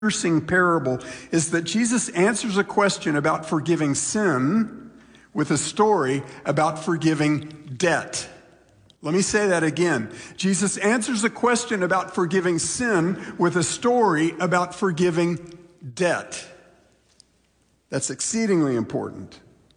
piercing parable is that Jesus answers a question about forgiving sin with a story about forgiving debt. Let me say that again. Jesus answers a question about forgiving sin with a story about forgiving debt. That's exceedingly important.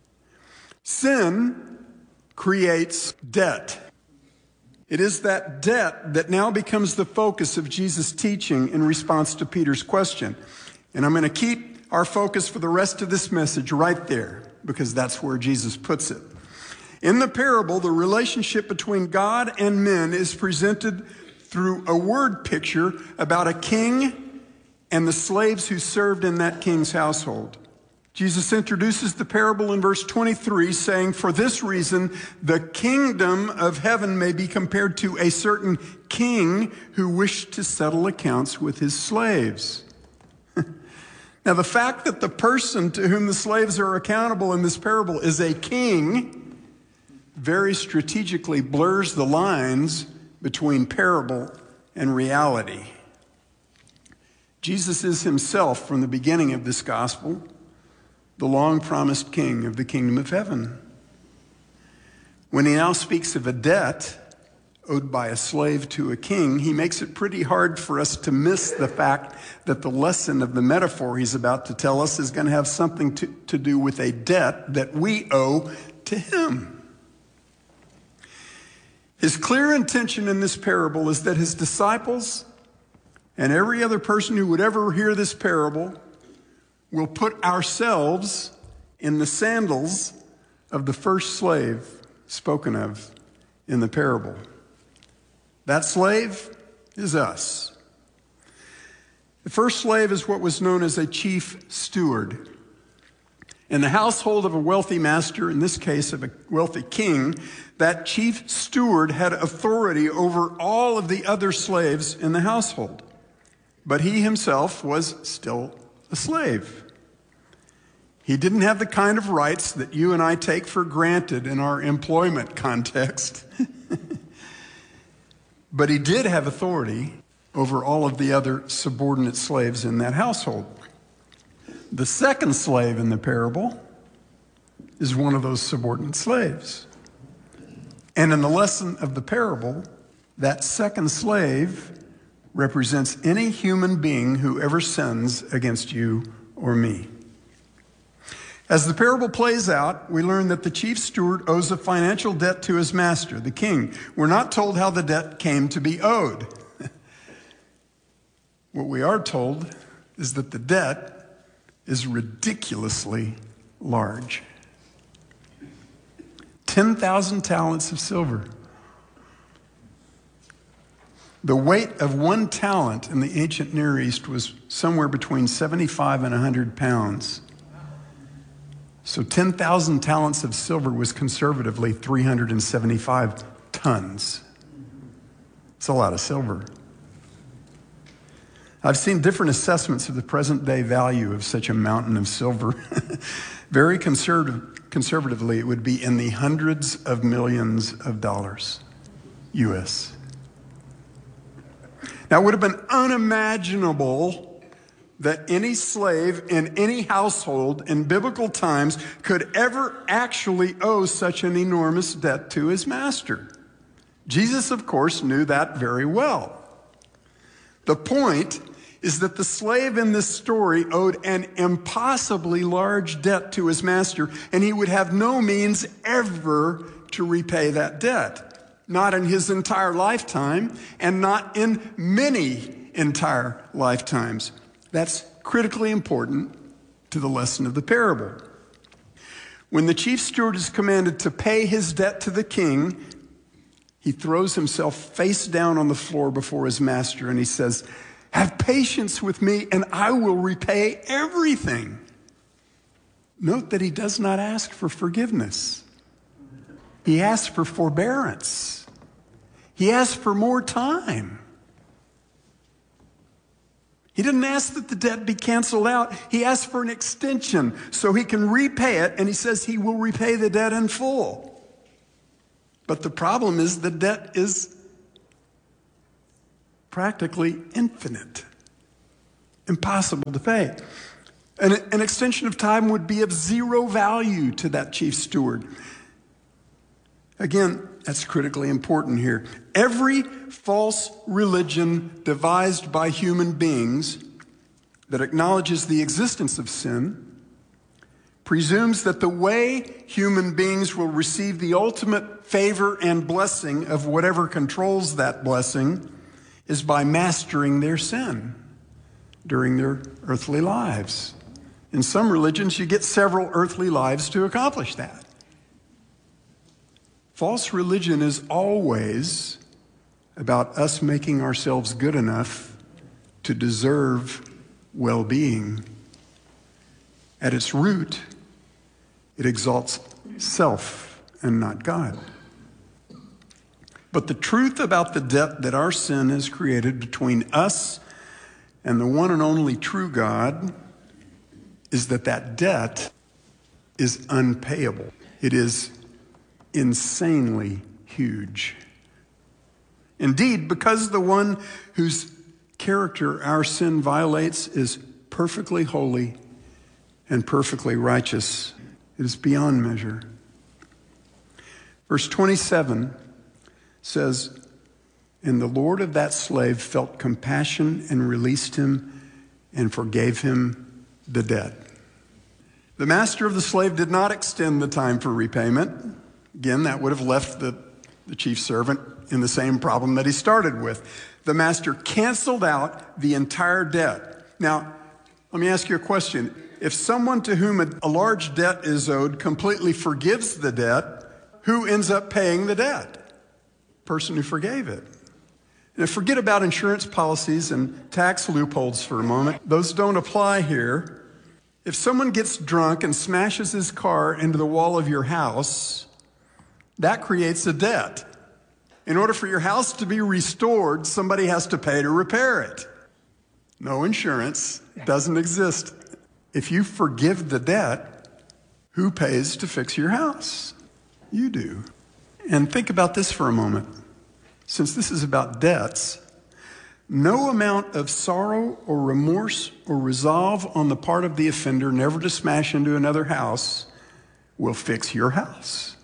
Sin creates debt. It is that debt that now becomes the focus of Jesus' teaching in response to Peter's question. And I'm going to keep our focus for the rest of this message right there, because that's where Jesus puts it. In the parable, the relationship between God and men is presented through a word picture about a king and the slaves who served in that king's household. Jesus introduces the parable in verse 23, saying, "For this reason, the kingdom of heaven may be compared to a certain king who wished to settle accounts with his slaves." Now, the fact that the person to whom the slaves are accountable in this parable is a king very strategically blurs the lines between parable and reality. Jesus is himself, from the beginning of this gospel, the long-promised king of the kingdom of heaven. When he now speaks of a debt owed by a slave to a king, he makes it pretty hard for us to miss the fact that the lesson of the metaphor he's about to tell us is going to have something to do with a debt that we owe to him. His clear intention in this parable is that his disciples and every other person who would ever hear this parable will put ourselves in the sandals of the first slave spoken of in the parable. That slave is us. The first slave is what was known as a chief steward. In the household of a wealthy master, in this case of a wealthy king, that chief steward had authority over all of the other slaves in the household. But he himself was still a slave. He didn't have the kind of rights that you and I take for granted in our employment context. But he did have authority over all of the other subordinate slaves in that household. The second slave in the parable is one of those subordinate slaves. And in the lesson of the parable, that second slave represents any human being who ever sins against you or me. As the parable plays out, we learn that the chief steward owes a financial debt to his master, the king. We're not told how the debt came to be owed. What we are told is that the debt is ridiculously large. 10,000 talents of silver. The weight of one talent in the ancient Near East was somewhere between 75 and 100 pounds. So 10,000 talents of silver was conservatively 375 tons. It's a lot of silver. I've seen different assessments of the present day value of such a mountain of silver. Very conservatively, it would be in the hundreds of millions of dollars, U.S. Now, it would have been unimaginable that any slave in any household in biblical times could ever actually owe such an enormous debt to his master. Jesus, of course, knew that very well. The point is that the slave in this story owed an impossibly large debt to his master, and he would have no means ever to repay that debt. Not in his entire lifetime, and not in many entire lifetimes. That's critically important to the lesson of the parable. When the chief steward is commanded to pay his debt to the king, he throws himself face down on the floor before his master and he says, "Have patience with me and I will repay everything." Note that he does not ask for forgiveness. He asks for forbearance. He asks for more time. He didn't ask that the debt be canceled out. He asked for an extension so he can repay it, and he says he will repay the debt in full. But the problem is the debt is practically infinite. Impossible to pay. An extension of time would be of zero value to that chief steward. Again, that's critically important here. Every false religion devised by human beings that acknowledges the existence of sin presumes that the way human beings will receive the ultimate favor and blessing of whatever controls that blessing is by mastering their sin during their earthly lives. In some religions, you get several earthly lives to accomplish that. False religion is always about us making ourselves good enough to deserve well-being. At its root, it exalts self and not God. But the truth about the debt that our sin has created between us and the one and only true God is that that debt is unpayable. It is insanely huge. Indeed, because the one whose character our sin violates is perfectly holy and perfectly righteous, it is beyond measure. Verse 27 says, "And the Lord of that slave felt compassion and released him and forgave him the debt." The master of the slave did not extend the time for repayment. Again, that would have left the chief servant in the same problem that he started with. The master canceled out the entire debt. Now, let me ask you a question. If someone to whom a large debt is owed completely forgives the debt, who ends up paying the debt? Person who forgave it. Now, forget about insurance policies and tax loopholes for a moment. Those don't apply here. If someone gets drunk and smashes his car into the wall of your house, that creates a debt. In order for your house to be restored, somebody has to pay to repair it. No insurance doesn't exist. If you forgive the debt, who pays to fix your house? You do. And think about this for a moment. Since this is about debts, no amount of sorrow or remorse or resolve on the part of the offender never to smash into another house will fix your house.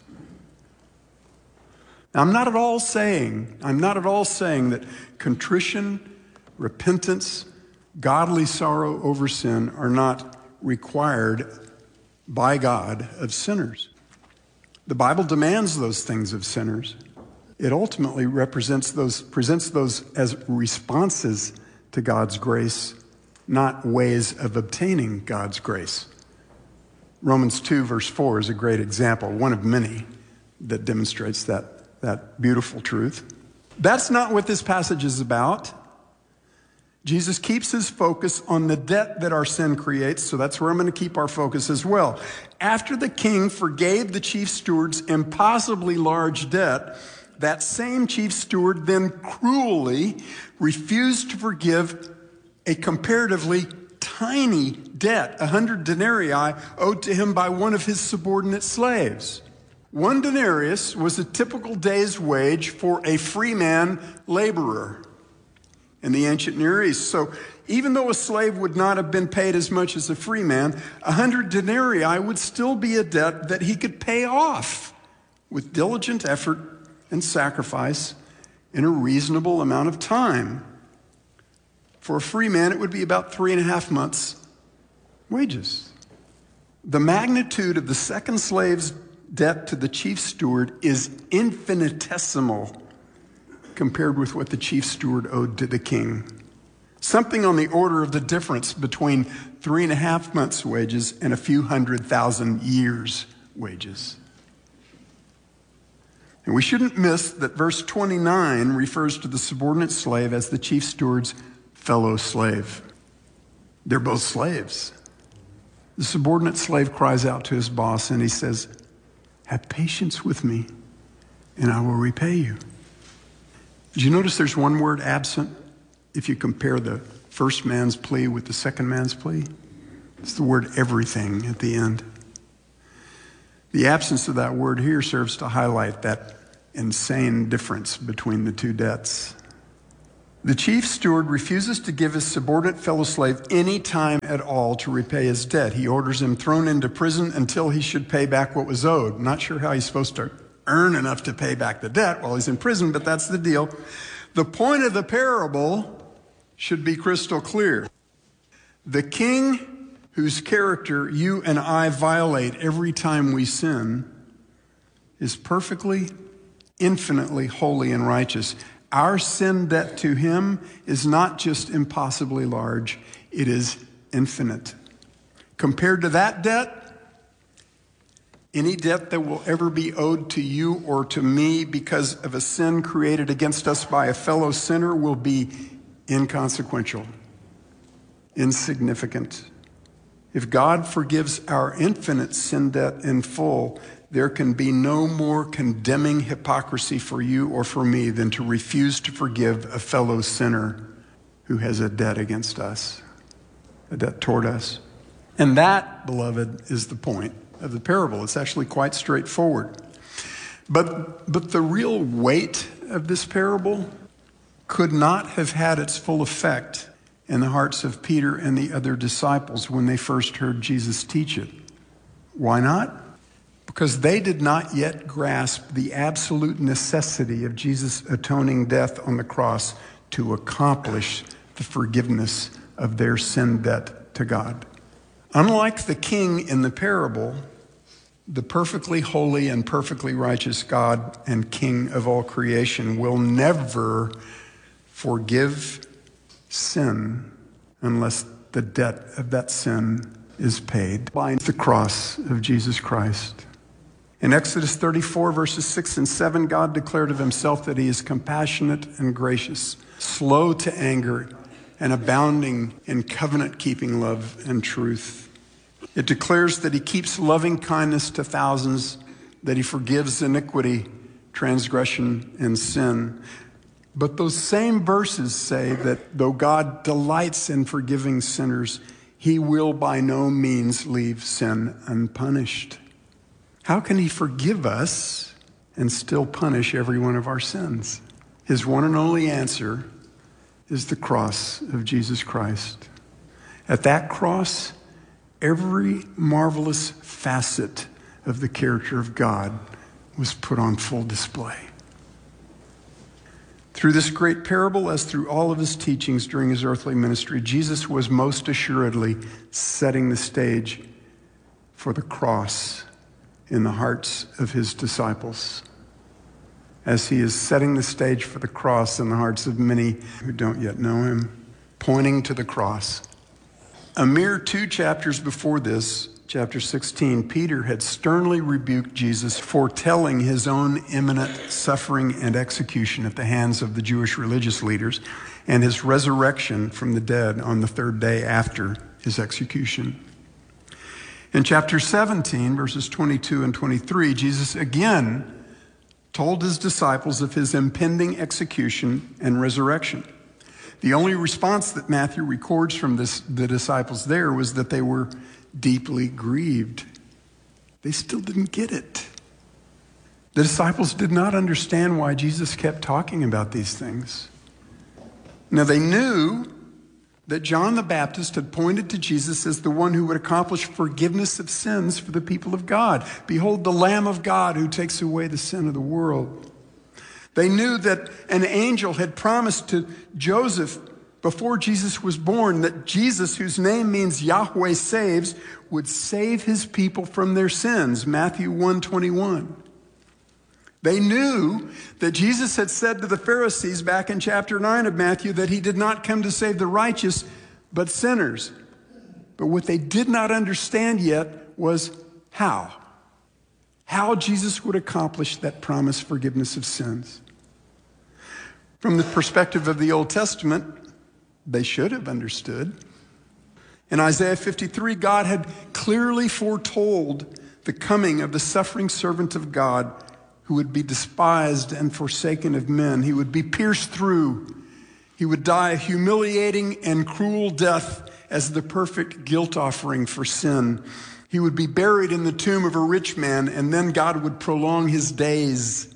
Now, I'm not at all saying that contrition, repentance, godly sorrow over sin are not required by God of sinners. The Bible demands those things of sinners. It ultimately presents those as responses to God's grace, not ways of obtaining God's grace. Romans 2 verse 4 is a great example, one of many that demonstrates that beautiful truth. That's not what this passage is about. Jesus keeps his focus on the debt that our sin creates, so that's where I'm going to keep our focus as well. After the king forgave the chief steward's impossibly large debt, that same chief steward then cruelly refused to forgive a comparatively tiny debt, 100 denarii owed to him by one of his subordinate slaves. 1 denarius was a typical day's wage for a freeman laborer in the ancient Near East. So even though a slave would not have been paid as much as a free man, 100 denarii would still be a debt that he could pay off with diligent effort and sacrifice in a reasonable amount of time. For a free man, it would be about 3.5 months' wages. The magnitude of the second slave's debt to the chief steward is infinitesimal compared with what the chief steward owed to the king. Something on the order of the difference between 3.5 months' wages and a few 100,000 years' wages. And we shouldn't miss that verse 29 refers to the subordinate slave as the chief steward's fellow slave. They're both slaves. The subordinate slave cries out to his boss and he says, "Have patience with me and I will repay you." Did you notice there's one word absent if you compare the first man's plea with the second man's plea? It's the word everything at the end. The absence of that word here serves to highlight that insane difference between the two debts. The chief steward refuses to give his subordinate fellow slave any time at all to repay his debt. He orders him thrown into prison until he should pay back what was owed. I'm not sure how he's supposed to earn enough to pay back the debt while he's in prison, but that's the deal. The point of the parable should be crystal clear. The king whose character you and I violate every time we sin is perfectly, infinitely holy and righteous. Our sin debt to him is not just impossibly large, it is infinite. Compared to that debt, any debt that will ever be owed to you or to me because of a sin created against us by a fellow sinner will be inconsequential, insignificant. If God forgives our infinite sin debt in full, there can be no more condemning hypocrisy for you or for me than to refuse to forgive a fellow sinner who has a debt against us, a debt toward us. And that, beloved, is the point of the parable. It's actually quite straightforward. But the real weight of this parable could not have had its full effect in the hearts of Peter and the other disciples when they first heard Jesus teach it. Why not? Because they did not yet grasp the absolute necessity of Jesus' atoning death on the cross to accomplish the forgiveness of their sin debt to God. Unlike the king in the parable, the perfectly holy and perfectly righteous God and King of all creation will never forgive sin unless the debt of that sin is paid by the cross of Jesus Christ. In Exodus 34, verses 6 and 7, God declared of himself that he is compassionate and gracious, slow to anger, and abounding in covenant-keeping love and truth. It declares that he keeps loving kindness to thousands, that he forgives iniquity, transgression, and sin. But those same verses say that though God delights in forgiving sinners, he will by no means leave sin unpunished. How can he forgive us and still punish every one of our sins? His one and only answer is the cross of Jesus Christ. At that cross, every marvelous facet of the character of God was put on full display. Through this great parable, as through all of his teachings during his earthly ministry, Jesus was most assuredly setting the stage for the cross in the hearts of his disciples, as he is setting the stage for the cross in the hearts of many who don't yet know him, pointing to the cross. A mere 2 chapters before this, chapter 16, Peter had sternly rebuked Jesus for telling his own imminent suffering and execution at the hands of the Jewish religious leaders and his resurrection from the dead on the 3rd day after his execution. In chapter 17, verses 22 and 23, Jesus again told his disciples of his impending execution and resurrection. The only response that Matthew records from the disciples there was that they were deeply grieved. They still didn't get it. The disciples did not understand why Jesus kept talking about these things. Now they knew that John the Baptist had pointed to Jesus as the one who would accomplish forgiveness of sins for the people of God. Behold, the Lamb of God who takes away the sin of the world. They knew that an angel had promised to Joseph before Jesus was born that Jesus, whose name means Yahweh saves, would save his people from their sins, Matthew 1:21. They knew that Jesus had said to the Pharisees back in chapter 9 of Matthew that he did not come to save the righteous, but sinners. But what they did not understand yet was how. How Jesus would accomplish that promised forgiveness of sins. From the perspective of the Old Testament, they should have understood. In Isaiah 53, God had clearly foretold the coming of the suffering servant of God who would be despised and forsaken of men. He would be pierced through. He would die a humiliating and cruel death as the perfect guilt offering for sin. He would be buried in the tomb of a rich man, and then God would prolong his days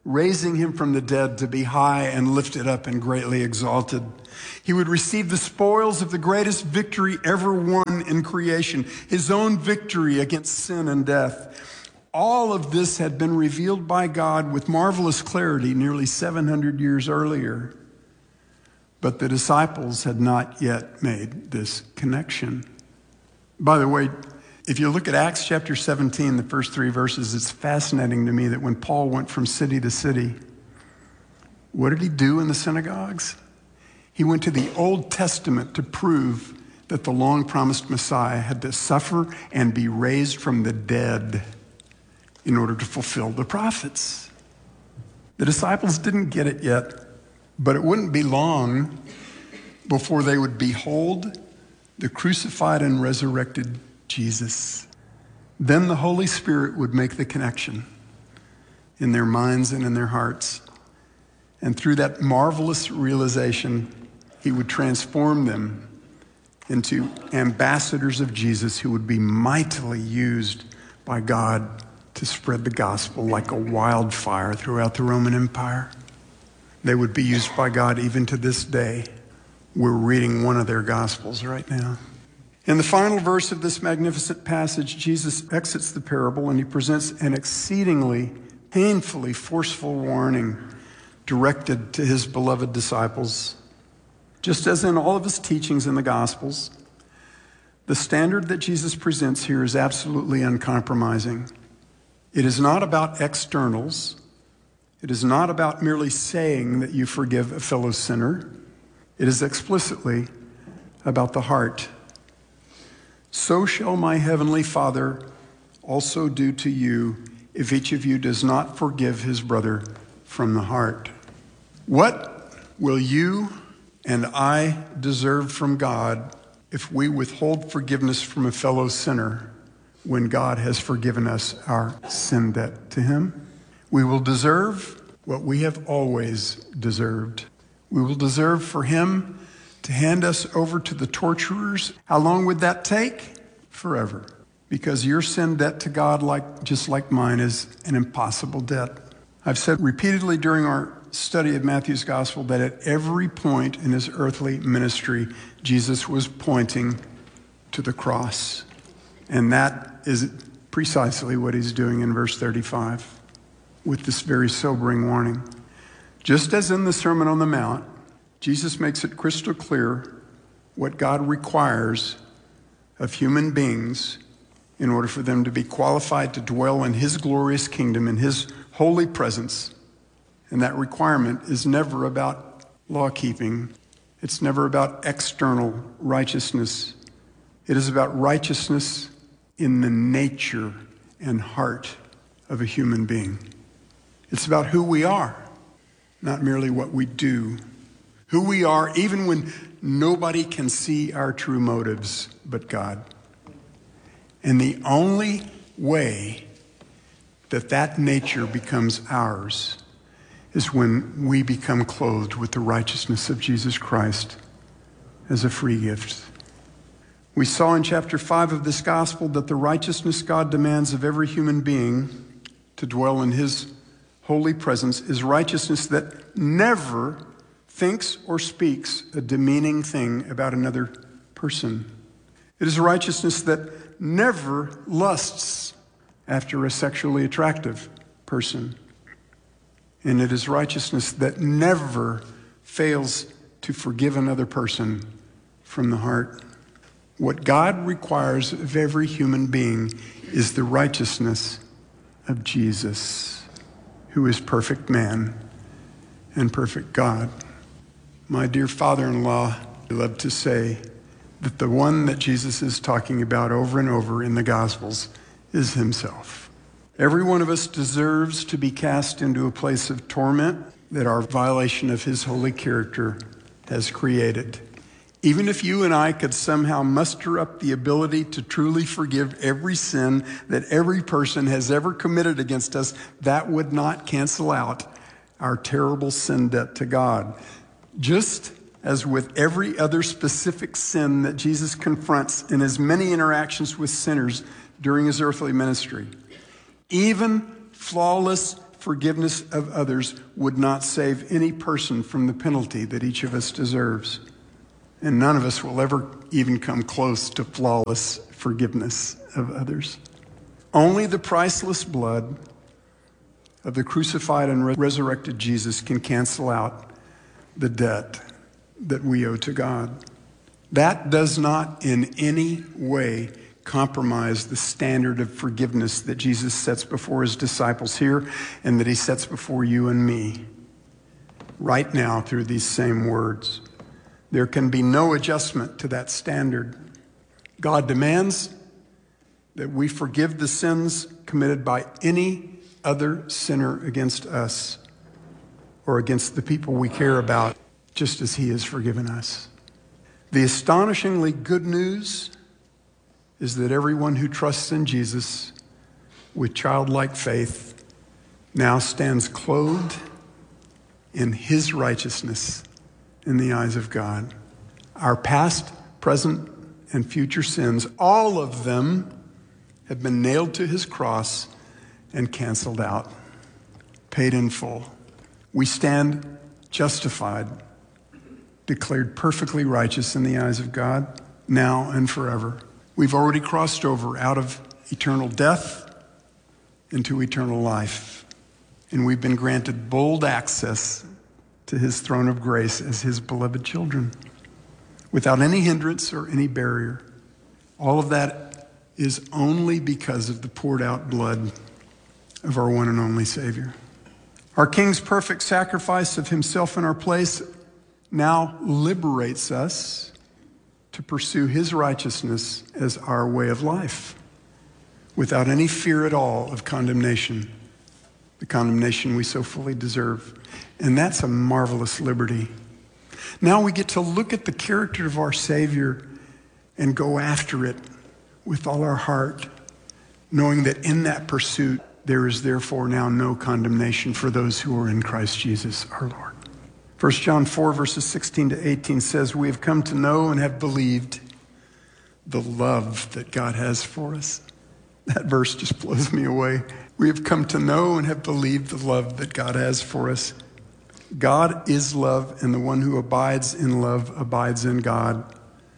raising him from the dead to be high and lifted up and greatly exalted. He would receive the spoils of the greatest victory ever won in creation, his own victory against sin and death. All of this had been revealed by God with marvelous clarity nearly 700 years earlier. But the disciples had not yet made this connection. By the way, if you look at Acts chapter 17, the first 3 verses, it's fascinating to me that when Paul went from city to city, what did he do in the synagogues? He went to the Old Testament to prove that the long-promised Messiah had to suffer and be raised from the dead in order to fulfill the prophets. The disciples didn't get it yet, but it wouldn't be long before they would behold the crucified and resurrected Jesus. Then the Holy Spirit would make the connection in their minds and in their hearts. And through that marvelous realization, he would transform them into ambassadors of Jesus who would be mightily used by God to spread the gospel like a wildfire throughout the Roman Empire. They would be used by God even to this day. We're reading one of their gospels right now. In the final verse of this magnificent passage, Jesus exits the parable and he presents an exceedingly, painfully forceful warning directed to his beloved disciples. Just as in all of his teachings in the Gospels, the standard that Jesus presents here is absolutely uncompromising. It is not about externals. It is not about merely saying that you forgive a fellow sinner. It is explicitly about the heart. So shall my heavenly Father also do to you if each of you does not forgive his brother from the heart. What will you and I deserve from God if we withhold forgiveness from a fellow sinner when God has forgiven us our sin debt to him? We will deserve what we have always deserved. We will deserve for him to hand us over to the torturers. How long would that take? Forever. Because your sin debt to God, just like mine, is an impossible debt. I've said repeatedly during our study of Matthew's gospel that at every point in his earthly ministry, Jesus was pointing to the cross. And that is precisely what he's doing in verse 35 with this very sobering warning. Just as in the Sermon on the Mount, Jesus makes it crystal clear what God requires of human beings in order for them to be qualified to dwell in his glorious kingdom, in his holy presence. And that requirement is never about law keeping. It's never about external righteousness. It is about righteousness in the nature and heart of a human being. It's about who we are, not merely what we do. Who we are, even when nobody can see our true motives but God. And the only way that that nature becomes ours is when we become clothed with the righteousness of Jesus Christ as a free gift. We saw in chapter 5 of this gospel that the righteousness God demands of every human being to dwell in his holy presence is righteousness that never thinks or speaks a demeaning thing about another person. It is a righteousness that never lusts after a sexually attractive person. And it is righteousness that never fails to forgive another person from the heart. What God requires of every human being is the righteousness of Jesus, who is perfect man and perfect God. My dear father-in-law, I love to say that the one that Jesus is talking about over and over in the Gospels is himself. Every one of us deserves to be cast into a place of torment that our violation of his holy character has created. Even if you and I could somehow muster up the ability to truly forgive every sin that every person has ever committed against us, that would not cancel out our terrible sin debt to God. Just as with every other specific sin that Jesus confronts in his many interactions with sinners during his earthly ministry, even flawless forgiveness of others would not save any person from the penalty that each of us deserves. And none of us will ever even come close to flawless forgiveness of others. Only the priceless blood of the crucified and resurrected Jesus can cancel out the debt that we owe to God. That does not in any way compromise the standard of forgiveness that Jesus sets before his disciples here and that he sets before you and me right now through these same words. There can be no adjustment to that standard. God demands that we forgive the sins committed by any other sinner against us or against the people we care about, just as he has forgiven us. The astonishingly good news is that everyone who trusts in Jesus with childlike faith now stands clothed in his righteousness in the eyes of God. Our past, present, and future sins, all of them have been nailed to his cross and canceled out, paid in full. We stand justified, declared perfectly righteous in the eyes of God, now and forever. We've already crossed over out of eternal death into eternal life, and we've been granted bold access to his throne of grace as his beloved children, without any hindrance or any barrier. All of that is only because of the poured out blood of our one and only Savior. Our King's perfect sacrifice of himself in our place now liberates us to pursue his righteousness as our way of life, without any fear at all of condemnation, the condemnation we so fully deserve. And that's a marvelous liberty. Now we get to look at the character of our Savior and go after it with all our heart, knowing that in that pursuit, there is therefore now no condemnation for those who are in Christ Jesus our Lord. 1 John 4, verses 16 to 18 says, we have come to know and have believed the love that God has for us. That verse just blows me away. We have come to know and have believed the love that God has for us. God is love, and the one who abides in love abides in God,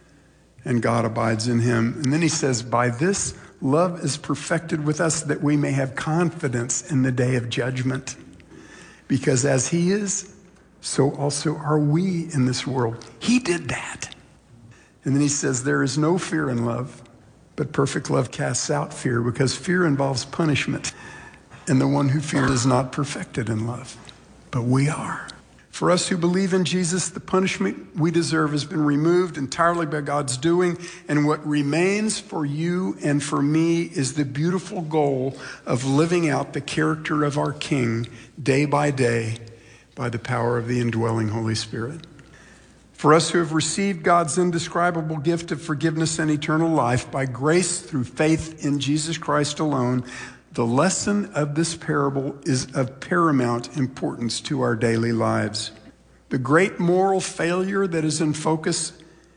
and God abides in him. And then he says, by this love is perfected with us, that we may have confidence in the day of judgment. Because as he is, so also are we in this world. He did that. And then he says, there is no fear in love, but perfect love casts out fear, because fear involves punishment. And the one who fears is not perfected in love, but we are. For us who believe in Jesus, the punishment we deserve has been removed entirely by God's doing. And what remains for you and for me is the beautiful goal of living out the character of our King day by day by the power of the indwelling Holy Spirit. For us who have received God's indescribable gift of forgiveness and eternal life by grace through faith in Jesus Christ alone, the lesson of this parable is of paramount importance to our daily lives. The great moral failure that is in focus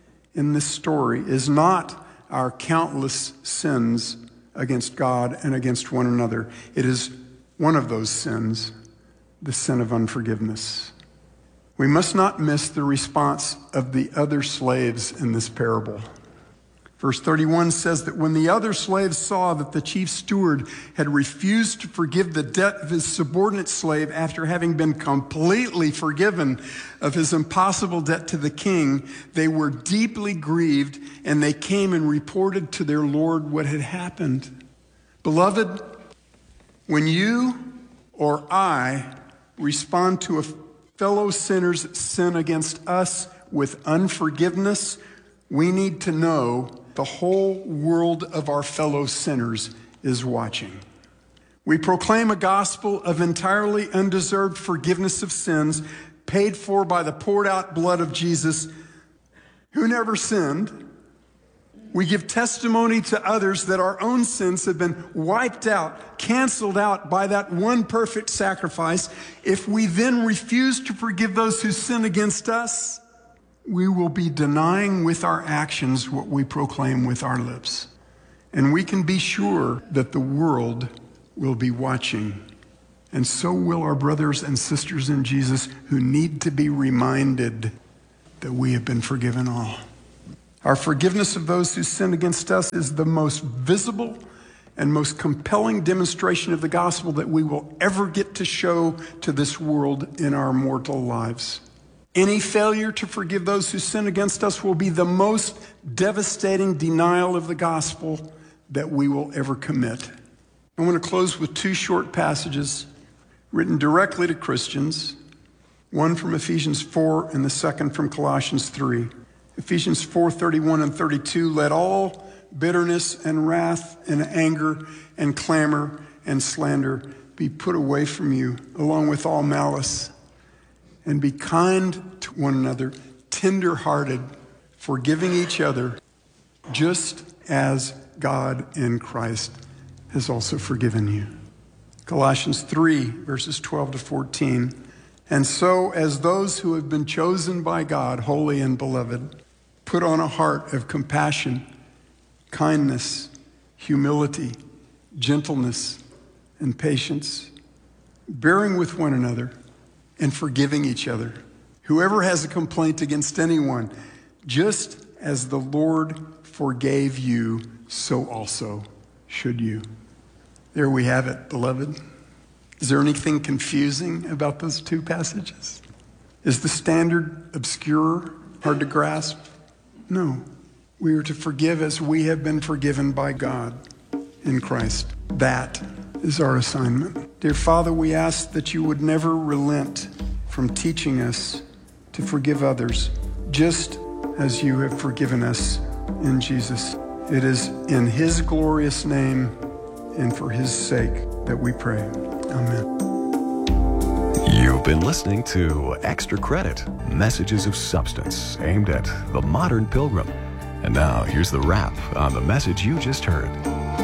in this story is not our countless sins against God and against one another. It is one of those sins, the sin of unforgiveness. We must not miss the response of the other slaves in this parable. Verse 31 says that when the other slaves saw that the chief steward had refused to forgive the debt of his subordinate slave after having been completely forgiven of his impossible debt to the king, they were deeply grieved, and they came and reported to their Lord what had happened. Beloved, when you or I respond to a fellow sinner's sin against us with unforgiveness, we need to know the whole world of our fellow sinners is watching. We proclaim a gospel of entirely undeserved forgiveness of sins paid for by the poured out blood of Jesus, who never sinned. We give testimony to others that our own sins have been wiped out, canceled out by that one perfect sacrifice. If we then refuse to forgive those who sin against us, we will be denying with our actions what we proclaim with our lips. And we can be sure that the world will be watching And so will our brothers and sisters in Jesus who need to be reminded that we have been forgiven all. Our forgiveness of those who sin against us is the most visible and most compelling demonstration of the gospel that we will ever get to show to this world in our mortal lives. Any failure to forgive those who sin against us will be the most devastating denial of the gospel that we will ever commit. I want to close with two short passages written directly to Christians, one from Ephesians 4 and the second from Colossians 3. Ephesians 4:31 and 32, let all bitterness and wrath and anger and clamor and slander be put away from you, along with all malice. And be kind to one another, tender-hearted, forgiving each other, just as God in Christ has also forgiven you. Colossians 3, verses 12 to 14. And so, as those who have been chosen by God, holy and beloved, put on a heart of compassion, kindness, humility, gentleness, and patience, bearing with one another and forgiving each other. Whoever has a complaint against anyone, just as the Lord forgave you, so also should you. There we have it, beloved. Is there anything confusing about those two passages? Is the standard obscure, hard to grasp? No. We are to forgive as we have been forgiven by God in Christ. That is our assignment. Dear Father, we ask that you would never relent from teaching us to forgive others, just as you have forgiven us in Jesus. It is in his glorious name and for his sake that we pray. Amen. You've been listening to Extra Credit, Messages of Substance, aimed at the modern pilgrim. And now, here's the wrap on the message you just heard.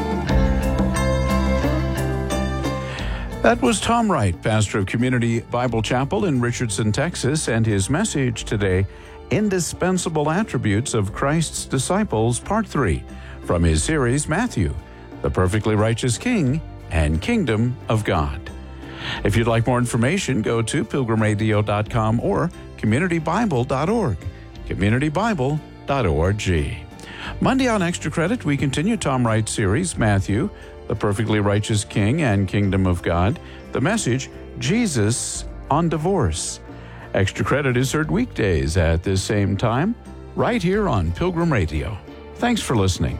That was Tom Wright, pastor of Community Bible Chapel in Richardson, Texas, and his message today, Indispensable Attributes of Christ's Disciples, Part 3, from his series, Matthew, the Perfectly Righteous King and Kingdom of God. If you'd like more information, go to pilgrimradio.com or communitybible.org. communitybible.org. Monday on Extra Credit, we continue Tom Wright's series, Matthew, the Perfectly Righteous King and Kingdom of God. The message, Jesus on Divorce. Extra Credit is heard weekdays at this same time, right here on Pilgrim Radio. Thanks for listening.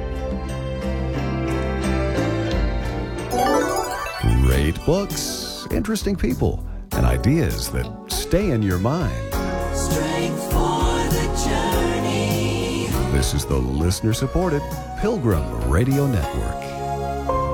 Great books, interesting people, and ideas that stay in your mind. Strength for the journey. This is the listener-supported Pilgrim Radio Network.